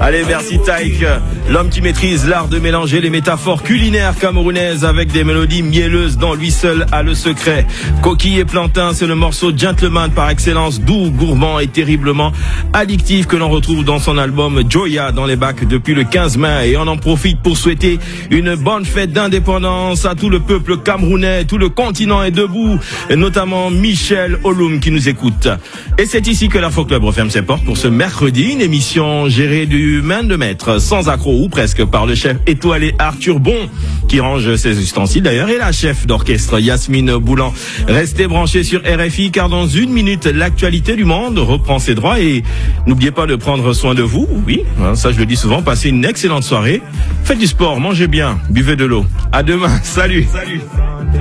Allez, merci Taïk, l'homme qui maîtrise l'art de mélanger les métaphores culinaires camerounaises avec des mélodies mielleuses dont lui seul a le secret. Coquille et plantain, c'est le morceau Gentleman par excellence, doux, gourmand et terriblement addictif que l'on retrouve dans son album Joya dans les bacs depuis le 15 mai. Et on en profite pour souhaiter une bonne fête d'indépendance à tout le peuple camerounais. Tout le continent est debout, et notamment Michel Olum qui nous écoute. Et c'est ici que l'Info Club referme ses portes pour ce mercredi, une émission gérée du main de maître, sans accroc ou presque, par le chef étoilé Arthur Bon, qui range ses ustensiles d'ailleurs, et la chef d'orchestre Yasmine Boulan. Restez branchés sur RFI car dans une minute, l'actualité du monde reprend ses droits et n'oubliez pas de prendre soin de vous. Oui, ça je le dis souvent, passez une excellente soirée, faites du sport, mangez bien, buvez de l'eau. À demain, salut.